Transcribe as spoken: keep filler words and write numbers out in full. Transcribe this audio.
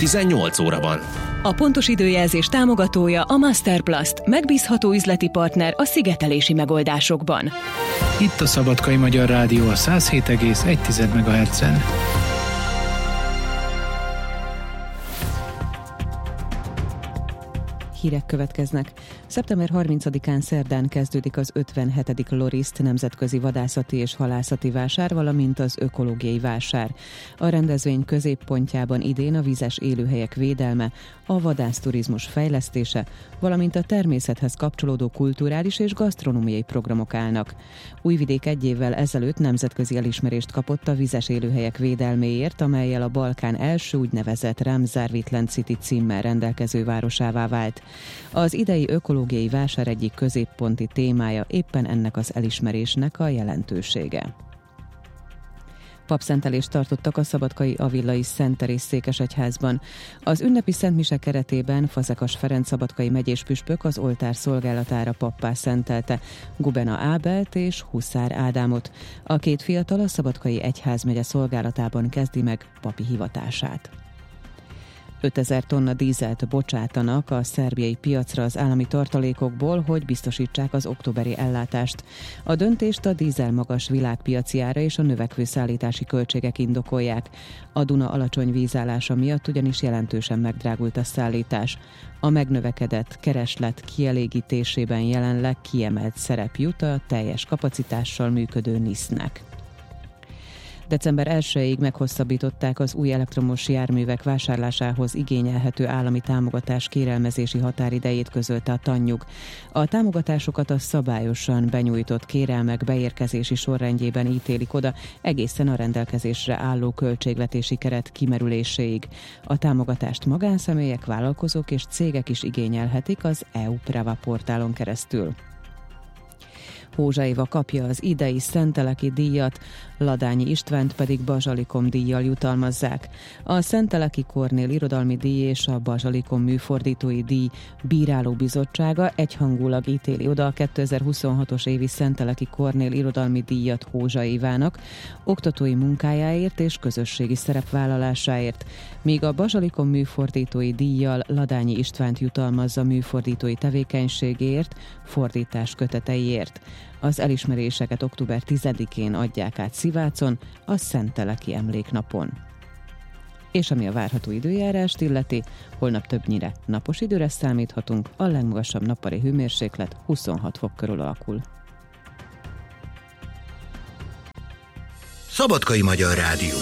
tizennyolc óra van. A pontos időjelzés támogatója a Masterplast, megbízható üzleti partner a szigetelési megoldásokban. Itt a Szabadkai Magyar Rádió a száz hét egész egy megahertzen. Hírek következnek. szeptember harmincadikán szerdán kezdődik az ötvenhetedik Loriszt nemzetközi vadászati és halászati vásár, valamint az ökológiai vásár. A rendezvény középpontjában idén a vízes élőhelyek védelme, a vadászturizmus fejlesztése, valamint a természethez kapcsolódó kulturális és gasztronómiai programok állnak. Újvidék egy évvel ezelőtt nemzetközi elismerést kapott a vízes élőhelyek védelméért, amellyel a Balkán első úgynevezett Ramsar Wetland City címmel rendelkező városává vált. Az idei ökológiai vásár egyik középponti témája éppen ennek az elismerésnek a jelentősége. Papszentelést tartottak a szabadkai Avillai Szent Teréz székesegyházban. Az ünnepi szentmise keretében Fazekas Ferenc szabadkai megyés püspök az oltár szolgálatára pappá szentelte Gubena Ábelt és Huszár Ádámot. A két fiatal a szabadkai egyházmegye szolgálatában kezdi meg papi hivatását. ötezer tonna dízelt bocsátanak a szerbiai piacra az állami tartalékokból, hogy biztosítsák az októberi ellátást. A döntést a dízel magas világpiaci ára és a növekvő szállítási költségek indokolják. A Duna alacsony vízállása miatt ugyanis jelentősen megdrágult a szállítás. A megnövekedett kereslet kielégítésében jelenleg kiemelt szerep jut a teljes kapacitással működő nisznek. december elsejéig meghosszabbították az új elektromos járművek vásárlásához igényelhető állami támogatás kérelmezési határidejét, közölte a Tannyug. A támogatásokat a szabályosan benyújtott kérelmek beérkezési sorrendjében ítélik oda egészen a rendelkezésre álló költségvetési keret kimerüléséig. A támogatást magánszemélyek, vállalkozók és cégek is igényelhetik az é u Preva portálon keresztül. Hózsa Éva kapja az idei Szenteleki díjat, Ladányi Istvánt pedig Bazsalikom díjjal jutalmazzák. A Szenteleki Kornél irodalmi díj és a Bazsalikom műfordítói díj bírálóbizottsága egyhangulag ítéli oda a kétezer-huszonhatos évi Szenteleki Kornél irodalmi díjat Hózsa Évának oktatói munkájáért és közösségi szerepvállalásáért, míg a Bazsalikom műfordítói díjjal Ladányi Istvánt jutalmazza műfordítói tevékenységéért, fordítás köteteiért. Az elismeréseket október tizedikén adják át Szivácon, a Szenteleki Emléknapon. És ami a várható időjárást illeti, holnap többnyire napos időre számíthatunk, a legmagasabb nappali hőmérséklet huszonhat fok körül alakul. Szabadkai Magyar Rádió.